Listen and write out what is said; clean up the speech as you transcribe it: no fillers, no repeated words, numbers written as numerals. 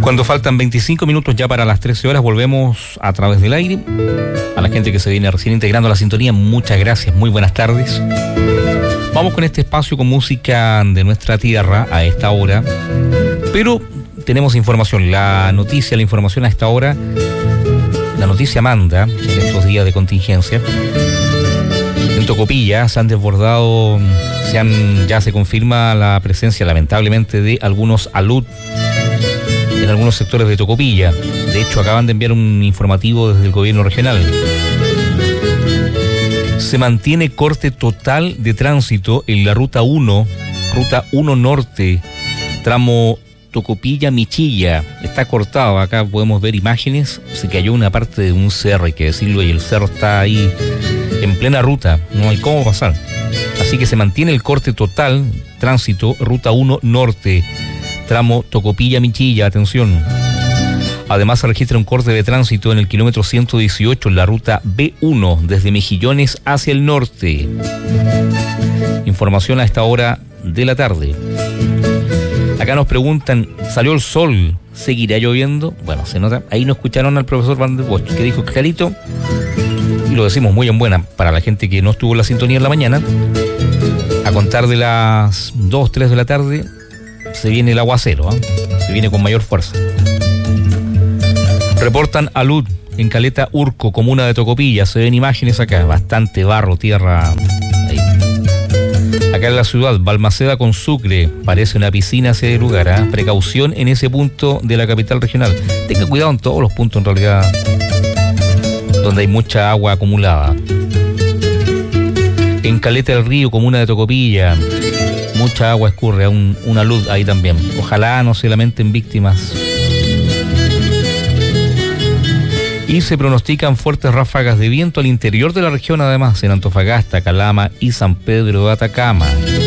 Cuando faltan 25 minutos ya para las 13 horas, volvemos a través del aire. A la gente que se viene recién integrando a la sintonía, muchas gracias, muy buenas tardes. Vamos con este espacio con música de nuestra tierra a esta hora, pero tenemos información, la información a esta hora. La noticia manda en estos días de contingencia. En Tocopilla se han desbordado, ya se confirma la presencia lamentablemente de algunos alud en algunos sectores de Tocopilla. De hecho, acaban de enviar un informativo desde el gobierno regional. Se mantiene corte total de tránsito en la ruta 1 Norte, tramo Tocopilla-Michilla. Está cortado, acá podemos ver imágenes. Se cayó una parte de un cerro, hay que decirlo, y el cerro está ahí en plena ruta, no hay cómo pasar. Así que se mantiene el corte total, tránsito, ruta 1 Norte, tramo Tocopilla-Michilla, atención. Además se registra un corte de tránsito en el kilómetro 118 en la ruta B1, desde Mejillones hacia el norte. Información a esta hora de la tarde. Acá nos preguntan, ¿salió el sol? ¿Seguirá lloviendo? Bueno, se nota. Ahí nos escucharon al profesor Van der Bosch, que dijo clarito, y lo decimos muy en buena para la gente que no estuvo en la sintonía en la mañana. A contar de las 2, 3 de la tarde, se viene el aguacero, se viene con mayor fuerza. Reportan alud en Caleta Urco, comuna de Tocopilla. Se ven imágenes acá, bastante barro, tierra. Ahí. Acá en la ciudad, Balmaceda con Sucre, parece una piscina ese lugar, Precaución en ese punto de la capital regional. Tenga cuidado en todos los puntos en realidad donde hay mucha agua acumulada. En Caleta del Río, comuna de Tocopilla, mucha agua escurre, una luz ahí también. Ojalá no se lamenten víctimas. Y se pronostican fuertes ráfagas de viento al interior de la región, además, en Antofagasta, Calama y San Pedro de Atacama.